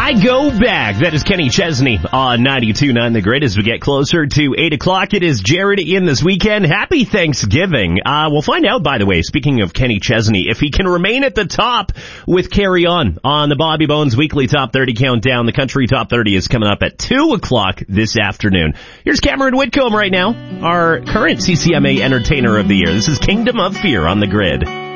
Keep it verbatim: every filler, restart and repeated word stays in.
I go back. That is Kenny Chesney on ninety-two point nine The Grid. As we get closer to eight o'clock, it is Jared in this weekend. Happy Thanksgiving. Uh, we'll find out, by the way, speaking of Kenny Chesney, if he can remain at the top with Carry On on the Bobby Bones Weekly Top thirty Countdown. The Country Top thirty is coming up at two o'clock this afternoon. Here's Cameron Whitcomb right now, our current C C M A Entertainer of the Year. This is Kingdom of Fear on The Grid.